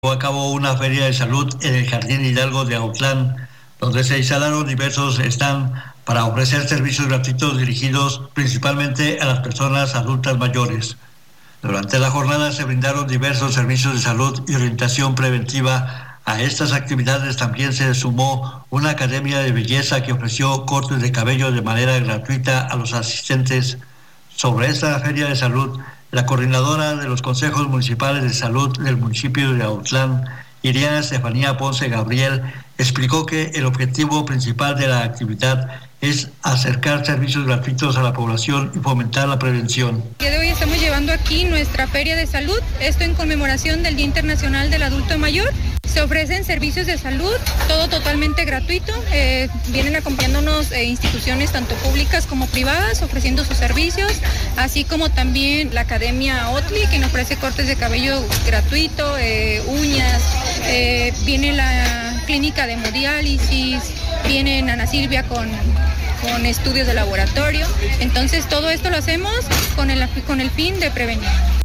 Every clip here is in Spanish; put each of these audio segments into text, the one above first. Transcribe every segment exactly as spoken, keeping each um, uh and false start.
llevó a cabo una feria de salud en el Jardín Hidalgo de Autlán, donde se instalaron diversos stands para ofrecer servicios gratuitos dirigidos principalmente a las personas adultas mayores. Durante la jornada se brindaron diversos servicios de salud y orientación preventiva. A estas actividades también se sumó una academia de belleza que ofreció cortes de cabello de manera gratuita a los asistentes. Sobre esta feria de salud, la coordinadora de los consejos municipales de salud del municipio de Autlán, Iriana Estefanía Ponce Gabriel, explicó que el objetivo principal de la actividad es acercar servicios gratuitos a la población y fomentar la prevención. El día de hoy estamos llevando aquí nuestra feria de salud, esto en conmemoración del Día Internacional del Adulto Mayor. Se ofrecen servicios de salud, todo totalmente gratuito. Eh, vienen acompañándonos eh, instituciones tanto públicas como privadas ofreciendo sus servicios, así como también la Academia Otli, que nos ofrece cortes de cabello gratuito, eh, uñas, eh, viene la clínica de hemodiálisis, viene Ana Silvia con, con estudios de laboratorio. Entonces todo esto lo hacemos con el, con el fin de prevenir.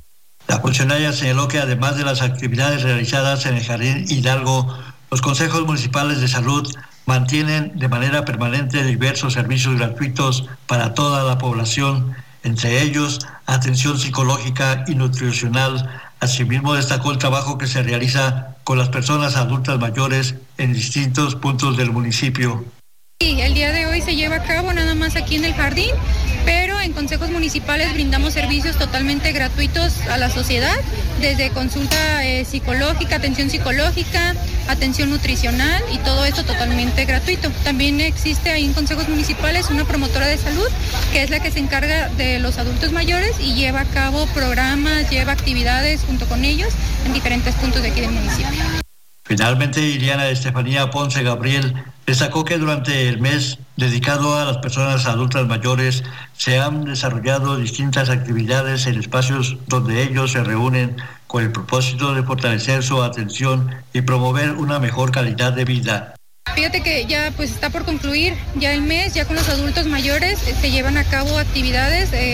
La funcionaria señaló que además de las actividades realizadas en el Jardín Hidalgo, los consejos municipales de salud mantienen de manera permanente diversos servicios gratuitos para toda la población, entre ellos atención psicológica y nutricional. Asimismo destacó el trabajo que se realiza con las personas adultas mayores en distintos puntos del municipio. Sí, el día de hoy se lleva a cabo nada más aquí en el jardín, pero en consejos municipales brindamos servicios totalmente gratuitos a la sociedad, desde consulta eh, psicológica, atención psicológica, atención nutricional y todo esto totalmente gratuito. También existe ahí en consejos municipales una promotora de salud que es la que se encarga de los adultos mayores y lleva a cabo programas, lleva actividades junto con ellos en diferentes puntos de aquí del municipio. Finalmente, Iriana Estefanía Ponce Gabriel destacó que durante el mes dedicado a las personas adultas mayores se han desarrollado distintas actividades en espacios donde ellos se reúnen con el propósito de fortalecer su atención y promover una mejor calidad de vida. Fíjate que ya pues está por concluir ya el mes, ya con los adultos mayores eh, se llevan a cabo actividades. Eh,